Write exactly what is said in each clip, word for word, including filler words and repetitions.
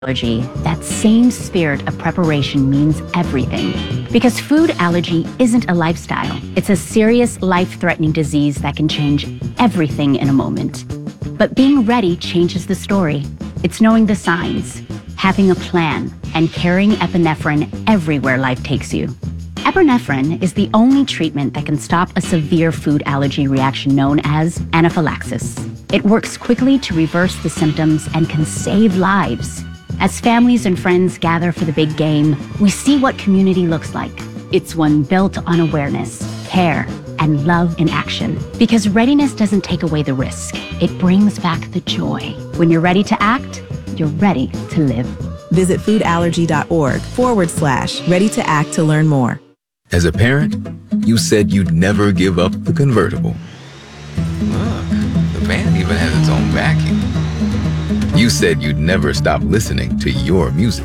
allergy, that same spirit of preparation means everything. Because food allergy isn't a lifestyle. It's a serious, life-threatening disease that can change everything in a moment. But being ready changes the story. It's knowing the signs, having a plan, and carrying epinephrine everywhere life takes you. Epinephrine is the only treatment that can stop a severe food allergy reaction known as anaphylaxis. It works quickly to reverse the symptoms and can save lives. As families and friends gather for the big game, we see what community looks like. It's one built on awareness, care, and love in action. Because readiness doesn't take away the risk. It brings back the joy. When you're ready to act, you're ready to live. Visit foodallergy.org forward slash ready to act to learn more. As a parent, you said you'd never give up the convertible. Look, the van even has its own vacuum. You said you'd never stop listening to your music.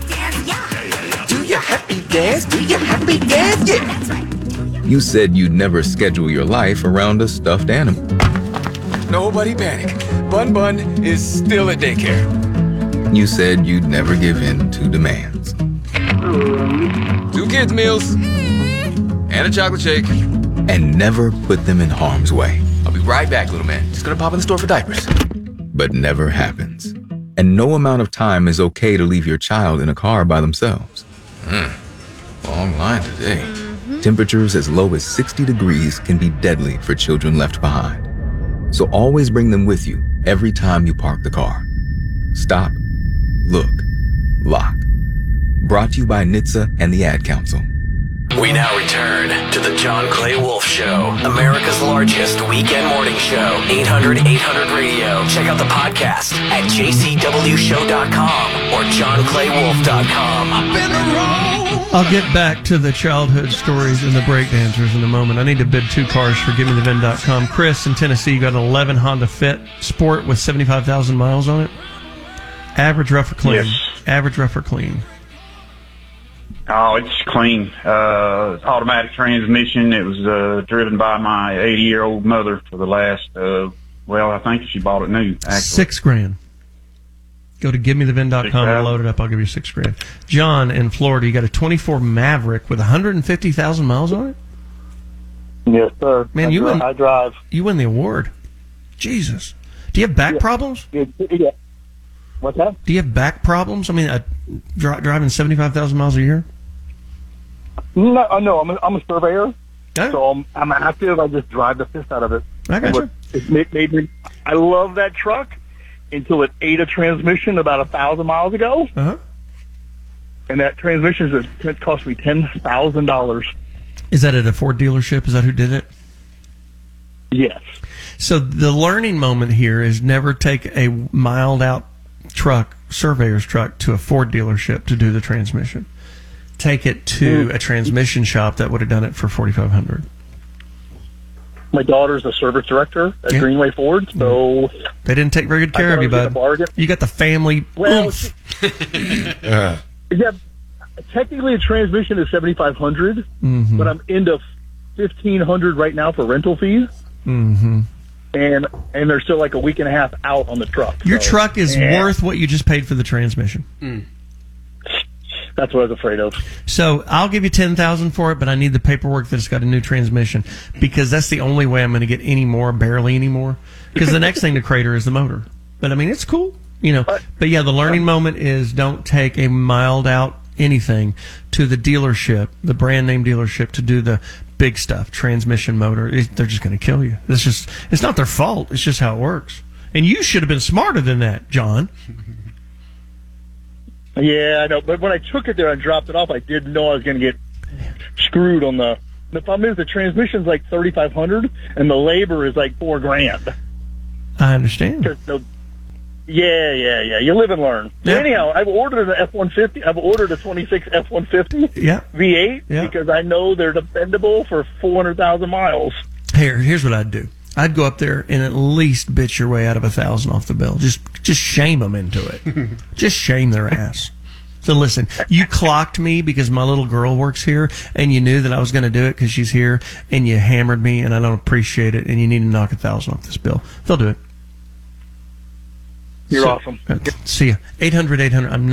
Do your happy dance, do your happy dance, yeah. That's right. You said you'd never schedule your life around a stuffed animal. Nobody panic. Bun Bun is still at daycare. You said you'd never give in to demands. Two kids' meals and a chocolate shake. And never put them in harm's way. I'll be right back, little man. Just gonna pop in the store for diapers. But never happens. And no amount of time is okay to leave your child in a car by themselves. Mm. Long line today. Mm-hmm. Temperatures as low as sixty degrees can be deadly for children left behind. So always bring them with you every time you park the car. Stop, look, lock. Brought to you by N H T S A and the Ad Council. We now return to the John Clay Wolf Show, America's largest weekend morning show, eight hundred eight hundred radio. Check out the podcast at j c w show dot com or john clay wolf dot com. I'll get back to the childhood stories and the breakdancers in a moment. I need to bid two cars for give me the vin dot com. Chris in Tennessee, you got an eleven Honda Fit Sport with seventy-five thousand miles on it. Average, rough, or clean? Yes. Average, rough, or clean? Oh, it's clean. Uh, automatic transmission. It was uh, driven by my eighty-year-old mother for the last, uh, well, I think she bought it new, actually. Six grand. Go to give me the vin dot com and load it up. I'll give you six grand. John in Florida, you got a twenty-four Maverick with one hundred fifty thousand miles on it? Yes, sir. Man, I you dri- win, I drive. You win the award. Jesus. Do you have back Yeah. problems? Yeah. yeah. What's that? Do you have back problems? I mean, uh, dri- driving seventy-five thousand miles a year? No, uh, no I'm, a, I'm a surveyor, Yeah. so I'm, I'm active. I just drive the piss out of it. I got you. It made, made me, I love that truck until it ate a transmission about a thousand miles ago, Uh-huh. and that transmission is, it cost me ten thousand dollars. Is that at a Ford dealership? Is that who did it? Yes. So the learning moment here is never take a mild out truck, surveyor's truck, to a Ford dealership to do the transmission. Take it to a transmission shop that would have done it for forty-five hundred dollars. My daughter's a service director at Yeah. Greenway Ford, so They didn't take very good care I of you, thought it was a bud. bargain. You got the family Well, oomph. Uh, yeah, technically a transmission is seventy-five hundred dollars, Mhm. but I'm into fifteen hundred dollars right now for rental fees. Mm-hmm. And and they're still like a week and a half out on the truck. Your so, truck is yeah, worth what you just paid for the transmission. That's what I was afraid of. So I'll give you ten thousand dollars for it, but I need the paperwork that it's got a new transmission because that's the only way I'm going to get any more, barely any more. Because the next thing to crater is the motor. But I mean, it's cool, you know. But yeah, the learning moment is don't take a mild out anything to the dealership, the brand name dealership, to do the big stuff, transmission, motor. It, they're just going to kill you. It's just, it's not their fault. It's just how it works. And you should have been smarter than that, John. Yeah, I know. But when I took it there and dropped it off, I didn't know I was going to get screwed on the. The problem is the transmission's like thirty-five hundred, and the labor is like four grand. I understand. The, yeah, yeah, yeah. You live and learn. Yeah. Anyhow, I've ordered an F one fifty. I've ordered a twenty-six F one fifty Yeah. V eight Yeah. because I know they're dependable for four hundred thousand miles. Here, here's what I'd do. I'd go up there and at least bitch your way out of a thousand off the bill. Just, just shame them into it. Just shame their ass. So listen, you clocked me because my little girl works here, and you knew that I was going to do it because she's here, and you hammered me, and I don't appreciate it, and you need to knock a thousand off this bill. They'll do it. You're So- awesome. uh, See ya. eight hundred eight hundred I'm